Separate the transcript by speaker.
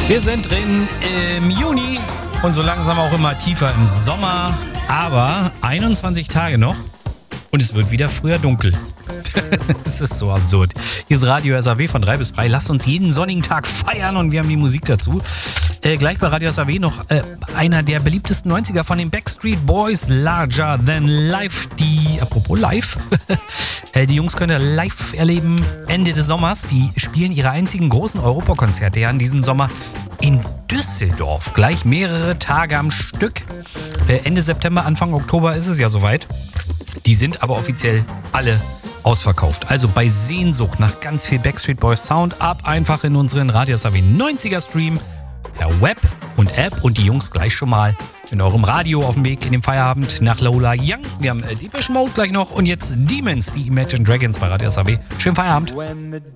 Speaker 1: Wir sind drin im Juni und so langsam auch immer tiefer im Sommer. Aber 21 Tage noch und es wird wieder früher dunkel. Das ist so absurd. Hier ist Radio SAW von 3 bis 3. Lasst uns jeden sonnigen Tag feiern und wir haben die Musik dazu. Gleich bei Radio SAW noch einer der beliebtesten 90er von den Backstreet Boys, Larger Than Life. Apropos live, die Jungs könnt ihr live erleben Ende des Sommers. Die spielen ihre einzigen großen Europakonzerte ja in diesem Sommer in Düsseldorf. Gleich mehrere Tage am Stück. Ende September, Anfang Oktober ist es ja soweit. Die sind aber offiziell alle ausverkauft. Also bei Sehnsucht nach ganz viel Backstreet Boys Sound ab einfach in unseren Radio SAW 90er Stream per Web und App und die Jungs gleich schon mal in eurem Radio auf dem Weg in den Feierabend nach Lola Young. Wir haben Depeche Mode gleich noch und jetzt Demons, die Imagine Dragons bei Radio SAW. Schönen Feierabend.